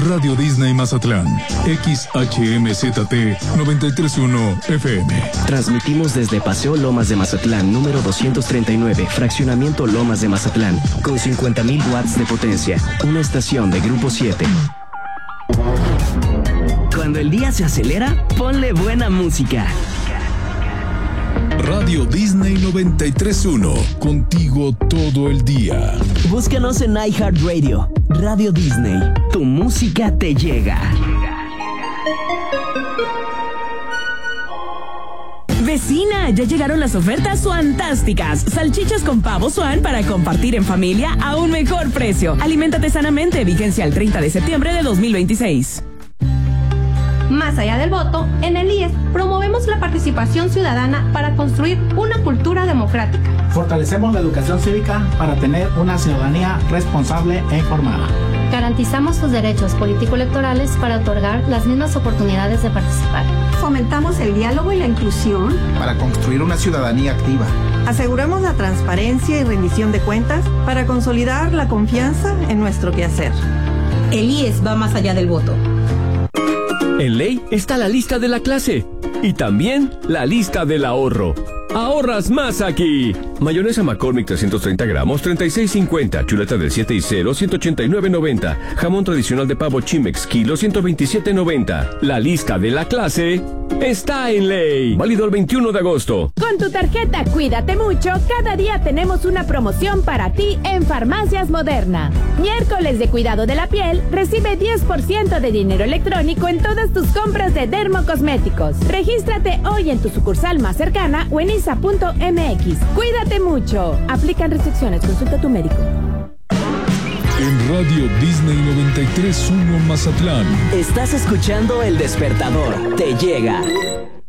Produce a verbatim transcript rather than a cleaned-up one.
Radio Disney Mazatlán, X H M Z T noventa y tres punto uno F M. Transmitimos desde Paseo Lomas de Mazatlán, número doscientos treinta y nueve, Fraccionamiento Lomas de Mazatlán, con cincuenta mil watts de potencia, una estación de Grupo siete. Cuando el día se acelera, ponle buena música. Radio Disney noventa y tres punto uno, contigo todo el día. Búscanos en iHeartRadio. Radio Disney, tu música te llega. Vecina, ya llegaron las ofertas fantásticas. Salchichas con pavo Swan para compartir en familia a un mejor precio. Aliméntate sanamente, vigencia el treinta de septiembre de dos mil veintiséis. Más allá del voto, en el I E S promovemos la participación ciudadana para construir una cultura democrática. Fortalecemos la educación cívica para tener una ciudadanía responsable e informada. Garantizamos sus derechos político-electorales para otorgar las mismas oportunidades de participar. Fomentamos el diálogo y la inclusión para construir una ciudadanía activa. Aseguramos la transparencia y rendición de cuentas para consolidar la confianza en nuestro quehacer. El I E S va más allá del voto. En Ley está la lista de la clase y también la lista del ahorro. ¡Ahorras más aquí! Mayonesa McCormick trescientos treinta gramos, treinta y seis cincuenta. Chuleta del siete y cero, ciento ochenta y nueve noventa. Jamón tradicional de pavo Chimex, kilo, ciento veintisiete noventa. La lista de la clase está en Ley. Válido el veintiuno de agosto. Con tu tarjeta Cuídate Mucho, cada día tenemos una promoción para ti en Farmacias Moderna. Miércoles de cuidado de la piel, recibe diez por ciento de dinero electrónico en todas tus compras de dermocosméticos. Regístrate hoy en tu sucursal más cercana o en i s a punto m x. Cuídate mucho. Aplican restricciones. Consulta a tu médico. En Radio Disney noventa y tres punto uno Mazatlán. Estás escuchando El Despertador. Te llega.